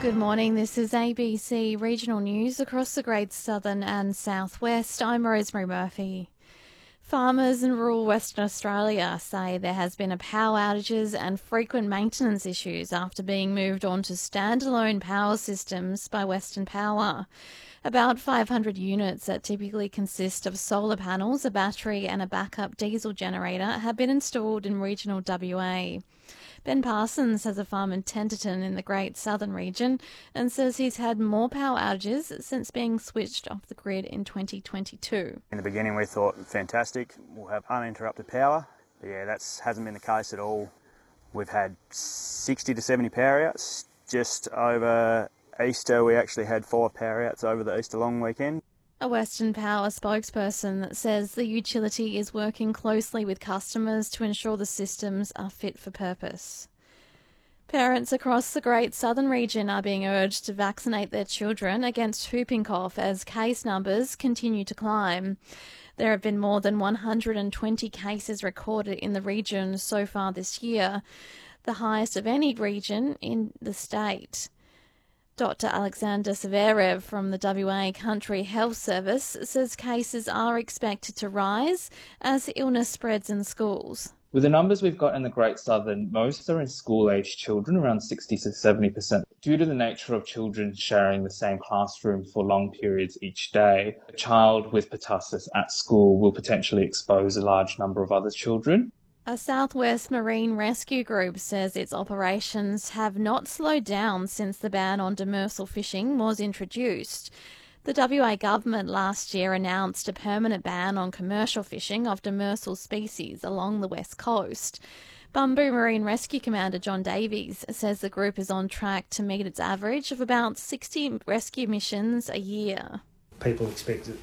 Good morning, this is ABC Regional News across the Great Southern and Southwest. I'm Rosemary Murphy. Farmers in rural Western Australia say there has been power outages and frequent maintenance issues after being moved on to standalone power systems by Western Power. About 500 units that typically consist of solar panels, a battery and a backup diesel generator have been installed in regional WA. Ben Parsons has a farm in Tenterton in the Great Southern region and says he's had more power outages since being switched off the grid in 2022. In the beginning we thought, fantastic, we'll have uninterrupted power. But yeah, that hasn't been the case at all. We've had 60 to 70 power outs. Just over Easter we actually had 5 power outs over the Easter long weekend. A Western Power spokesperson says the utility is working closely with customers to ensure the systems are fit for purpose. Parents across the Great Southern region are being urged to vaccinate their children against whooping cough as case numbers continue to climb. There have been more than 120 cases recorded in the region so far this year, the highest of any region in the state. Dr. Alexander Severev from the WA Country Health Service says cases are expected to rise as the illness spreads in schools. With the numbers we've got in the Great Southern, most are in school-aged children, around 60 to 70%. Due to the nature of children sharing the same classroom for long periods each day, a child with pertussis at school will potentially expose a large number of other children. A Southwest Marine Rescue Group says its operations have not slowed down since the ban on demersal fishing was introduced. The WA government last year announced a permanent ban on commercial fishing of demersal species along the west coast. Bumbu Marine Rescue Commander John Davies says the group is on track to meet its average of about 60 rescue missions a year. People expect